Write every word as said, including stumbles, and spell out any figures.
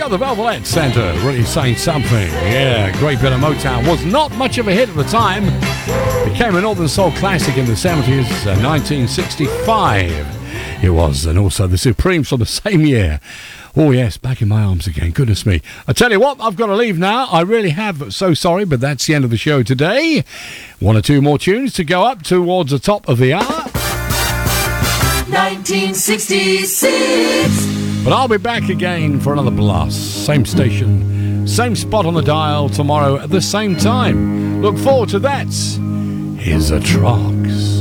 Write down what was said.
go, the Velvet Centre, really saying something. Yeah, great bit of Motown. Was not much of a hit at the time. Became a Northern Soul classic in the seventies, uh, nineteen sixty-five. It was, and also the Supremes from the same year. Oh yes, Back in My Arms Again. Goodness me. I tell you what, I've got to leave now. I really have. So sorry, but that's the end of the show today. One or two more tunes to go up towards the top of the hour. nineteen sixty-six. But I'll be back again for another blast. Same station, same spot on the dial tomorrow at the same time. Look forward to that. Here's a Trogs.